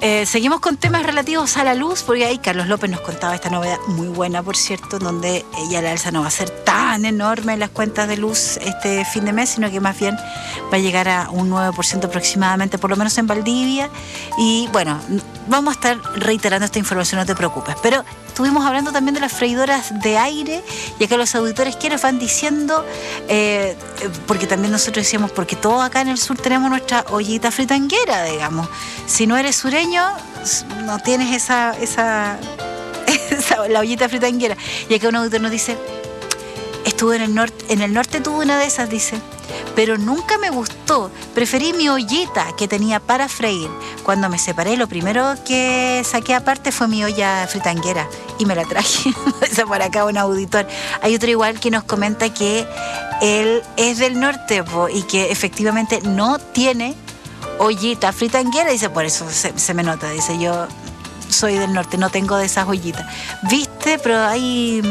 Seguimos con temas relativos a la luz, porque ahí Carlos López nos contaba esta novedad muy buena, por cierto, donde ya la alza no va a ser tan enorme en las cuentas de luz este fin de mes, sino que más bien va a llegar a un 9% aproximadamente, por lo menos en Valdivia. Y bueno, vamos a estar reiterando esta información, no te preocupes. Pero estuvimos hablando también de las freidoras de aire, y acá los auditores que nos van diciendo, porque también nosotros decíamos, porque todos acá en el sur tenemos nuestra ollita fritanguera, digamos. Si no eres sureño, no tienes esa la ollita fritanguera. Y acá un auditor nos dice, estuve en el norte tuve una de esas, dice, pero nunca me gustó, preferí mi ollita que tenía para freír. Cuando me separé, lo primero que saqué aparte fue mi olla fritanguera y me la traje. Esa por acá un auditor. Hay otro igual que nos comenta que él es del norte y que efectivamente no tiene ollita fritanguera, dice, por eso se me nota, dice, yo soy del norte, no tengo de esas ollitas, viste, pero hay,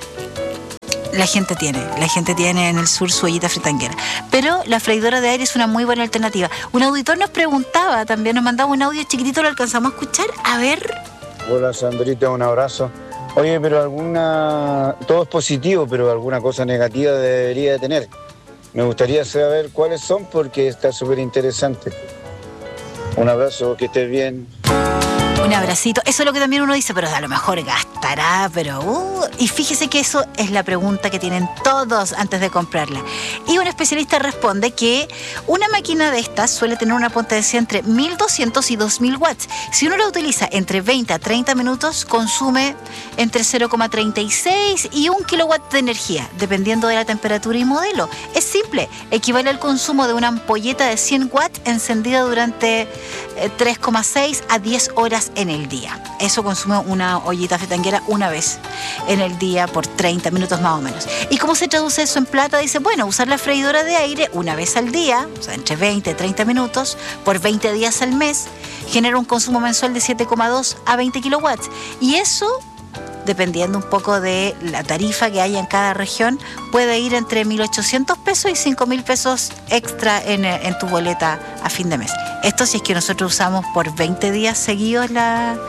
la gente tiene en el sur su ollita fritanguera, pero la freidora de aire es una muy buena alternativa. Un auditor nos preguntaba, también nos mandaba un audio chiquitito, ¿lo alcanzamos a escuchar? A ver. Hola Sandrita, un abrazo. Oye, pero todo es positivo, pero alguna cosa negativa debería de tener. Me gustaría saber cuáles son, porque está súper interesante. Un abrazo, que estés bien. Un abracito. Eso es lo que también uno dice, pero a lo mejor gastará, pero... Y fíjese que eso es la pregunta que tienen todos antes de comprarla. Y un especialista responde que una máquina de estas suele tener una potencia entre 1200 y 2000 watts. Si uno la utiliza entre 20 a 30 minutos, consume entre 0,36 y 1 kilowatt de energía, dependiendo de la temperatura y modelo. Es simple, equivale al consumo de una ampolleta de 100 watts encendida durante 3,6 a 10 horas en el día. Eso consume una ollita fritanguera una vez en el día por 30 minutos más o menos. ¿Y cómo se traduce eso en plata? Dice, bueno, usar la freidora de aire una vez al día, o sea, entre 20 y 30 minutos, por 20 días al mes, genera un consumo mensual de 7,2 a 20 kilowatts. Y eso, dependiendo un poco de la tarifa que haya en cada región, puede ir entre 1.800 pesos y 5.000 pesos extra en tu boleta a fin de mes. Esto si es que nosotros usamos por 20 días seguidos la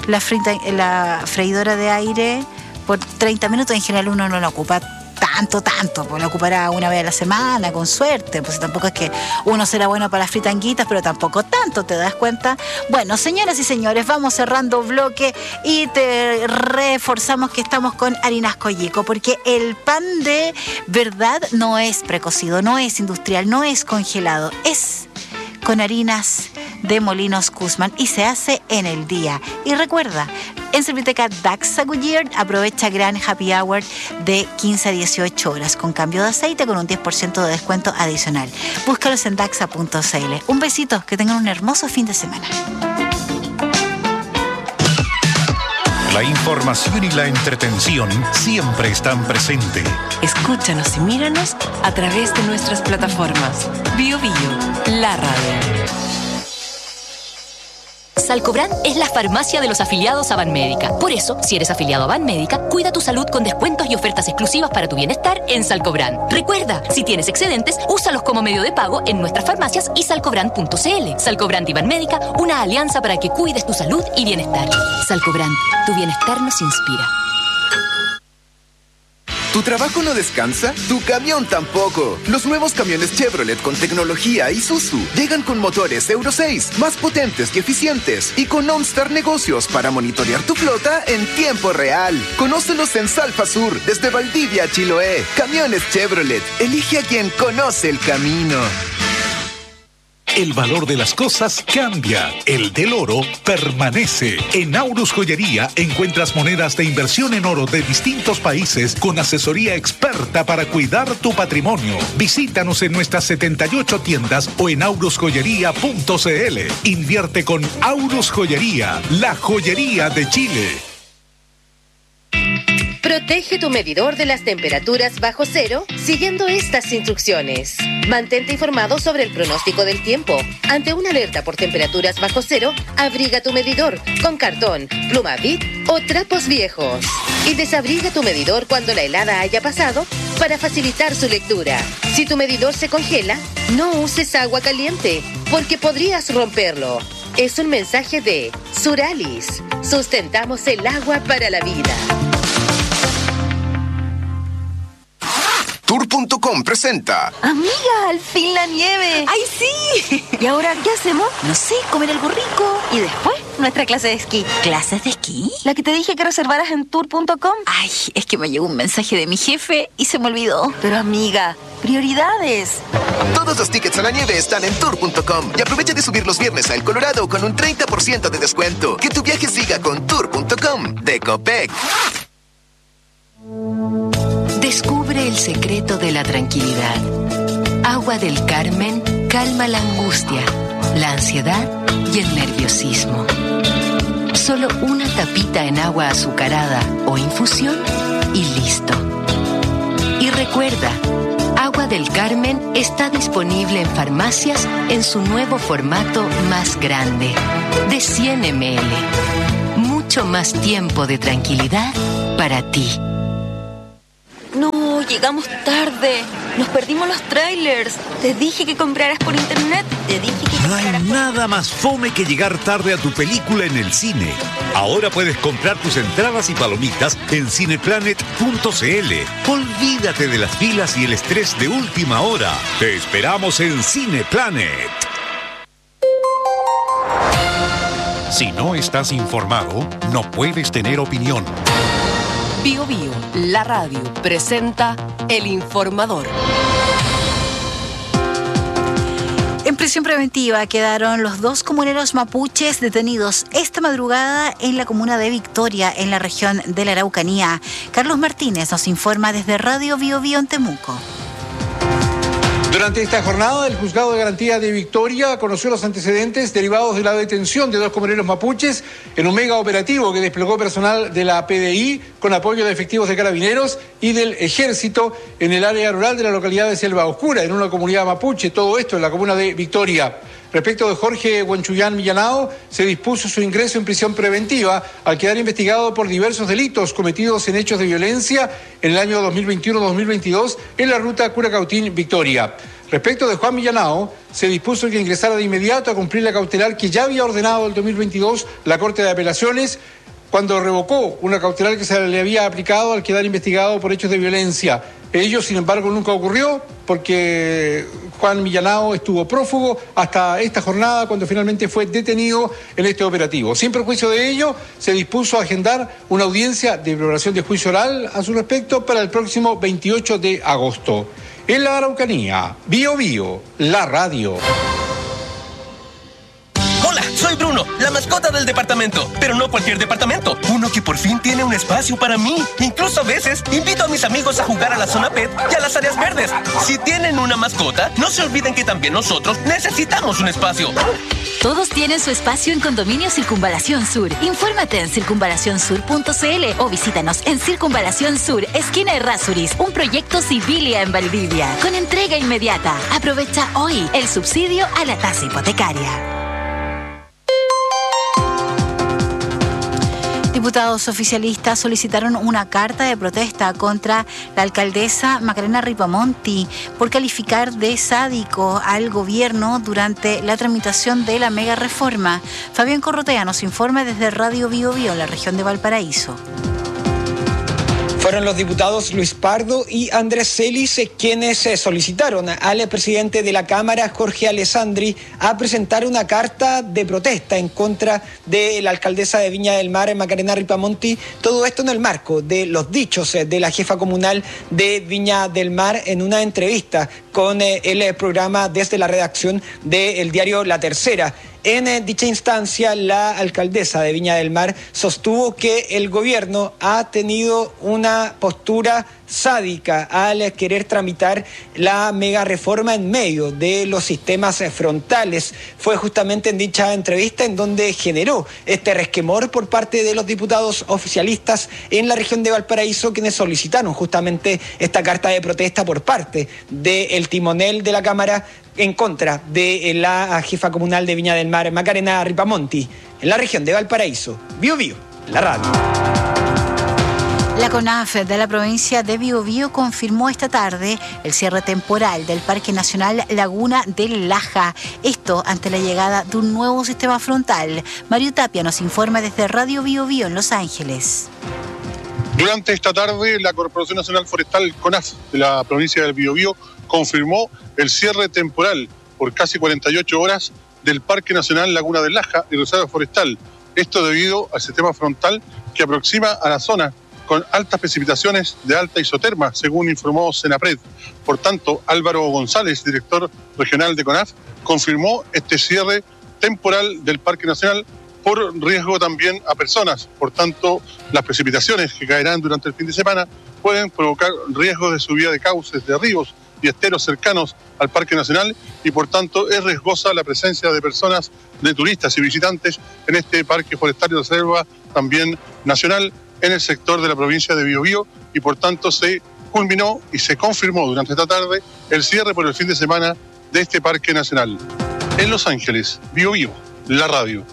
freidora de aire por 30 minutos. En general uno no la ocupa tanto, pues la ocupará una vez a la semana, con suerte, pues tampoco es que uno será bueno para las fritanguitas, pero tampoco tanto, ¿te das cuenta? Bueno, señoras y señores, vamos cerrando bloque y te reforzamos que estamos con Harinas Coyico, porque el pan de verdad no es precocido, no es industrial, no es congelado, es con harinas de Molinos Guzmán y se hace en el día. Y recuerda, en Serviteca Daxa Goodyear aprovecha gran happy hour de 15 a 18 horas con cambio de aceite con un 10% de descuento adicional. Búscalos en daxa.cl. Un besito, que tengan un hermoso fin de semana. La información y la entretención siempre están presentes. Escúchanos y míranos a través de nuestras plataformas. Bio Bio, la radio. Salcobran es la farmacia de los afiliados a Banmédica. Por eso, si eres afiliado a Banmédica, cuida tu salud con descuentos y ofertas exclusivas para tu bienestar en Salcobran. Recuerda, si tienes excedentes, úsalos como medio de pago en nuestras farmacias y salcobran.cl. Salcobran y Banmédica, una alianza para que cuides tu salud y bienestar. Salcobran, tu bienestar nos inspira. ¿Tu trabajo no descansa? ¡Tu camión tampoco! Los nuevos camiones Chevrolet con tecnología Isuzu llegan con motores Euro 6, más potentes y eficientes, y con OnStar Negocios para monitorear tu flota en tiempo real. Conócelos en Salfa Sur, desde Valdivia a Chiloé. Camiones Chevrolet. Elige a quien conoce el camino. El valor de las cosas cambia. El del oro permanece. En Aurus Joyería encuentras monedas de inversión en oro de distintos países con asesoría experta para cuidar tu patrimonio. Visítanos en nuestras 78 tiendas o en aurusjoyería.cl. Invierte con Aurus Joyería, la joyería de Chile. Protege tu medidor de las temperaturas bajo cero siguiendo estas instrucciones. Mantente informado sobre el pronóstico del tiempo. Ante una alerta por temperaturas bajo cero, abriga tu medidor con cartón, pluma Bic o trapos viejos. Y desabriga tu medidor cuando la helada haya pasado para facilitar su lectura. Si tu medidor se congela, no uses agua caliente. porque podrías romperlo. Es un mensaje de Suralis. Sustentamos el agua para la vida. Tour.com presenta. Amiga, al fin la nieve. ¡Ay, sí! ¿Y ahora qué hacemos? No sé, comer algo rico. Y después, nuestra clase de esquí. ¿Clases de esquí? La que te dije que reservaras en Tour.com. Ay, es que me llegó un mensaje de mi jefe y se me olvidó. Pero amiga, prioridades. Todos los tickets a la nieve están en Tour.com. Y aprovecha de subir los viernes a El Colorado con un 30% de descuento. Que tu viaje siga con Tour.com de Copec. Descubre el secreto de la tranquilidad. Agua del Carmen calma la angustia, la ansiedad y el nerviosismo. Solo una tapita en agua azucarada o infusión y listo. Y recuerda, Agua del Carmen está disponible en farmacias en su nuevo formato más grande, de 100 ml. Mucho más tiempo de tranquilidad para ti. No, llegamos tarde. Nos perdimos los trailers. Te dije que compraras por internet. No hay nada más fome que llegar tarde a tu película en el cine. Ahora puedes comprar tus entradas y palomitas en cineplanet.cl. Olvídate de las filas y el estrés de última hora. Te esperamos en Cineplanet. Si no estás informado, no puedes tener opinión. Bio Bio, la radio, presenta El Informador. En prisión preventiva quedaron los 2 comuneros mapuches detenidos esta madrugada en la comuna de Victoria, en la región de la Araucanía. Carlos Martínez nos informa desde Radio Bio Bio en Temuco. Durante esta jornada, el Juzgado de Garantía de Victoria conoció los antecedentes derivados de la detención de 2 comuneros mapuches en un mega operativo que desplegó personal de la PDI con apoyo de efectivos de carabineros y del Ejército en el área rural de la localidad de Selva Oscura, en una comunidad mapuche, todo esto en la comuna de Victoria. Respecto de Jorge Huanchuyán Millanao, se dispuso su ingreso en prisión preventiva al quedar investigado por diversos delitos cometidos en hechos de violencia en el año 2021-2022 en la ruta Curacautín-Victoria. Respecto de Juan Millanao, se dispuso que ingresara de inmediato a cumplir la cautelar que ya había ordenado el 2022 la Corte de Apelaciones, cuando revocó una cautelar que se le había aplicado al quedar investigado por hechos de violencia. Ello, sin embargo, nunca ocurrió porque Juan Millanao estuvo prófugo hasta esta jornada cuando finalmente fue detenido en este operativo. Sin perjuicio de ello, se dispuso a agendar una audiencia de preparación de juicio oral a su respecto para el próximo 28 de agosto. En la Araucanía, Bio Bio, la radio. Hola, soy Bruno, la mascota del departamento, pero no cualquier departamento, uno que por fin tiene un espacio para mí. Incluso a veces invito a mis amigos a jugar a la zona pet y a las áreas verdes. Si tienen una mascota, no se olviden que también nosotros necesitamos un espacio. Todos tienen su espacio en Condominio Circunvalación Sur. Infórmate en circunvalacionsur.cl o visítanos en Circunvalación Sur, esquina Errázuriz, un proyecto Civilia en Valdivia, con entrega inmediata. Aprovecha hoy el subsidio a la tasa hipotecaria. Diputados oficialistas solicitaron una carta de protesta contra la alcaldesa Macarena Ripamonti por calificar de sádico al gobierno durante la tramitación de la mega reforma. Fabián Corrotea nos informa desde Radio Bio Bio en la región de Valparaíso. Fueron los diputados Luis Pardo y Andrés Celis quienes solicitaron al presidente de la Cámara, Jorge Alessandri, a presentar una carta de protesta en contra de la alcaldesa de Viña del Mar, Macarena Ripamonti. Todo esto en el marco de los dichos de la jefa comunal de Viña del Mar en una entrevista con el programa Desde la redacción del diario La Tercera. En dicha instancia, la alcaldesa de Viña del Mar sostuvo que el gobierno ha tenido una postura sádica al querer tramitar la mega reforma en medio de los sistemas frontales. Fue justamente en dicha entrevista en donde generó este resquemor por parte de los diputados oficialistas en la región de Valparaíso, quienes solicitaron justamente esta carta de protesta por parte del timonel de la Cámara en contra de la jefa comunal de Viña del Mar, Macarena Ripamonti, en la región de Valparaíso. Bio Bio, la radio. La CONAF de la provincia de Biobío confirmó esta tarde el cierre temporal del Parque Nacional Laguna del Laja. Esto ante la llegada de un nuevo sistema frontal. Mario Tapia nos informa desde Radio Biobío en Los Ángeles. Durante esta tarde, la Corporación Nacional Forestal CONAF de la provincia del Biobío confirmó el cierre temporal por casi 48 horas del Parque Nacional Laguna del Laja y Reserva Forestal. Esto debido al sistema frontal que aproxima a la zona con altas precipitaciones de alta isoterma, según informó Senapred. Por tanto, Álvaro González, director regional de CONAF, confirmó este cierre temporal del Parque Nacional por riesgo también a personas. Por tanto, las precipitaciones que caerán durante el fin de semana pueden provocar riesgos de subida de cauces, de ríos y esteros cercanos al Parque Nacional y por tanto es riesgosa la presencia de personas, de turistas y visitantes en este Parque Forestal y Reserva también nacional en el sector de la provincia de Biobío y por tanto se culminó y se confirmó durante esta tarde el cierre por el fin de semana de este Parque Nacional. En Los Ángeles, Biobío, la radio.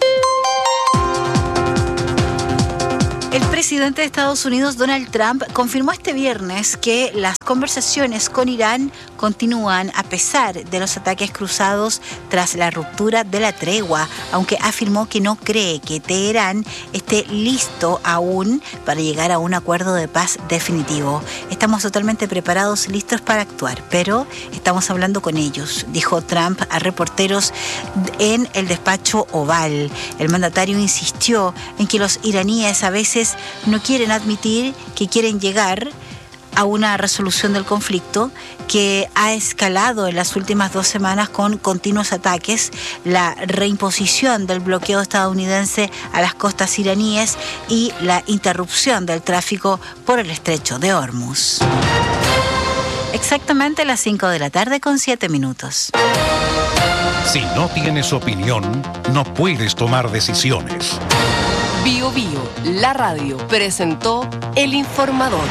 El presidente de Estados Unidos, Donald Trump, confirmó este viernes que las conversaciones con Irán continúan a pesar de los ataques cruzados tras la ruptura de la tregua, aunque afirmó que no cree que Teherán esté listo aún para llegar a un acuerdo de paz definitivo. Estamos totalmente preparados, listos para actuar, pero estamos hablando con ellos, dijo Trump a reporteros en el despacho Oval. El mandatario insistió en que los iraníes a veces no quieren admitir que quieren llegar a una resolución del conflicto que ha escalado en las últimas 2 semanas con continuos ataques, la reimposición del bloqueo estadounidense a las costas iraníes y la interrupción del tráfico por el estrecho de Hormuz. Exactamente las 5 de la tarde con 7 minutos. Si no tienes opinión, no puedes tomar decisiones. Bio Bio, la radio, presentó El Informador.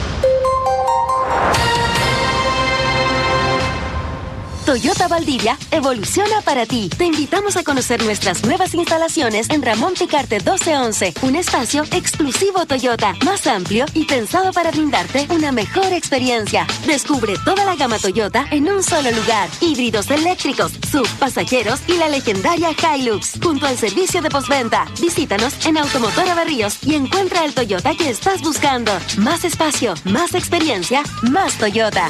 Toyota Valdivia evoluciona para ti. Te invitamos a conocer nuestras nuevas instalaciones en Ramón Picarte 1211, un espacio exclusivo Toyota, más amplio y pensado para brindarte una mejor experiencia. Descubre toda la gama Toyota en un solo lugar. Híbridos eléctricos, SUV, pasajeros y la legendaria Hilux, junto al servicio de postventa. Visítanos en Automotora Berríos y encuentra el Toyota que estás buscando. Más espacio, más experiencia, más Toyota.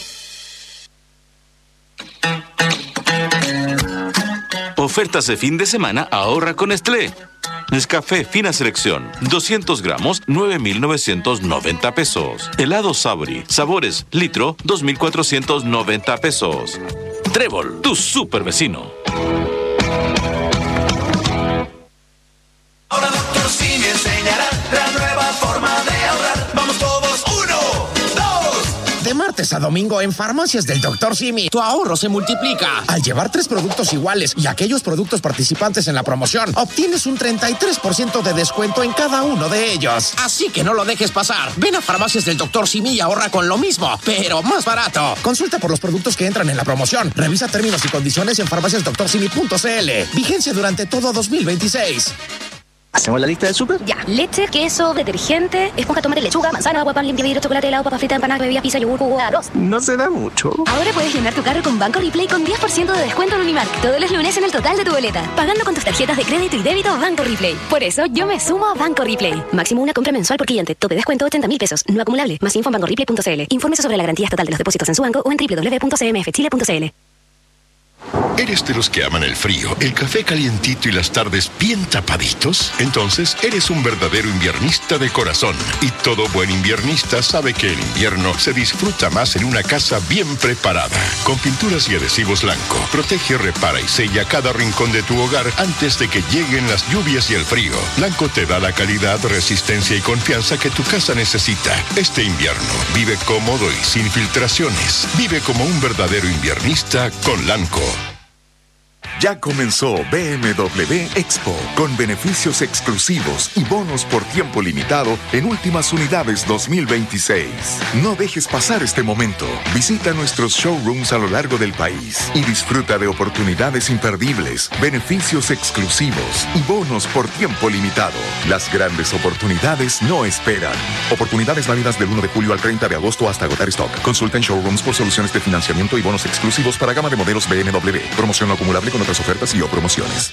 Ofertas de fin de semana, ahorra con Nestlé. Nescafé Fina Selección, 200 gramos, 9,990 pesos. Helado Sabri, sabores, litro, 2,490 pesos. Trébol, tu super vecino. Ahora Dr. Simi enseñará la nueva forma de ahorrar. Vamos todos, 1, 2. De martes a domingo en Farmacias del Dr. Simi, tu ahorro se multiplica. Al llevar 3 productos iguales y aquellos productos participantes en la promoción, obtienes un 33% de descuento en cada uno de ellos. Así que no lo dejes pasar. Ven a Farmacias del Dr. Simi y ahorra con lo mismo, pero más barato. Consulta por los productos que entran en la promoción. Revisa términos y condiciones en farmaciasdoctorsimi.cl. Vigencia durante todo 2026. ¿Hacemos la lista del súper? Ya. Leche, queso, detergente, esponja, tomate, lechuga, manzana, agua, pan, limpia, chocolate, helado, papa frita, empanada, bebida, pizza, yogur, jugo, arroz. No se da mucho. Ahora puedes llenar tu carro con Banco Replay con 10% de descuento en Unimark todos los lunes en el total de tu boleta. Pagando con tus tarjetas de crédito y débito Banco Replay. Por eso yo me sumo a Banco Replay. Máximo una compra mensual por cliente. Tope descuento 80.000 pesos. No acumulable. Más info en bancoreplay.cl. Infórmese sobre la garantía estatal de los depósitos en su banco o en www.cmfchile.cl. ¿Eres de los que aman el frío, el café calientito y las tardes bien tapaditos? Entonces eres un verdadero inviernista de corazón. Y todo buen inviernista sabe que el invierno se disfruta más en una casa bien preparada. Con pinturas y adhesivos Lanco, protege, repara y sella cada rincón de tu hogar antes de que lleguen las lluvias y el frío. Lanco te da la calidad, resistencia y confianza que tu casa necesita. Este invierno, vive cómodo y sin filtraciones. Vive como un verdadero inviernista con Lanco. Ya comenzó BMW Expo, con beneficios exclusivos y bonos por tiempo limitado en últimas unidades 2026. No dejes pasar este momento. Visita nuestros showrooms a lo largo del país y disfruta de oportunidades imperdibles, beneficios exclusivos y bonos por tiempo limitado. Las grandes oportunidades no esperan. Oportunidades válidas del 1 de julio al 30 de agosto hasta agotar stock. Consulta en showrooms por soluciones de financiamiento y bonos exclusivos para gama de modelos BMW. Promoción no acumulable con otras ofertas y o promociones.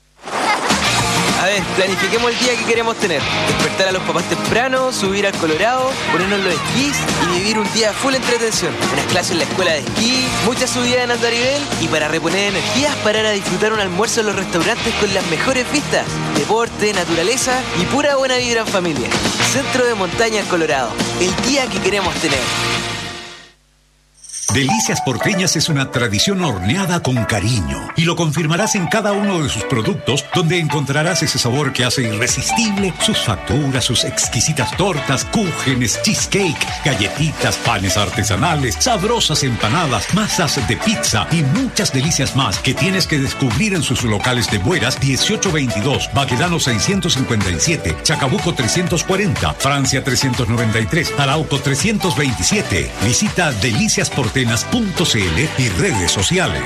A ver, planifiquemos el día que queremos tener. Despertar a los papás temprano, subir al Colorado, ponernos los esquís y vivir un día full entretención. Unas clases en la escuela de esquí, muchas subidas en andarivel y para reponer energías, parar a disfrutar un almuerzo en los restaurantes con las mejores vistas. Deporte, naturaleza y pura buena vibra en familia. Centro de Montaña Colorado. El día que queremos tener. Delicias Porteñas es una tradición horneada con cariño y lo confirmarás en cada uno de sus productos, donde encontrarás ese sabor que hace irresistible sus facturas, sus exquisitas tortas, cúgenes, cheesecake, galletitas, panes artesanales, sabrosas empanadas, masas de pizza y muchas delicias más que tienes que descubrir en sus locales de Bueras 1822, Baquedano 657, Chacabuco 340, Francia 393, Arauco 327. Visita Delicias Porteñas.cl y redes sociales.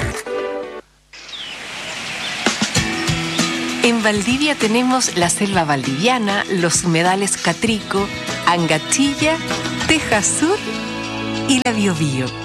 En Valdivia tenemos la selva valdiviana, los humedales Catrico, Angachilla, Teja Sur y la Biobío.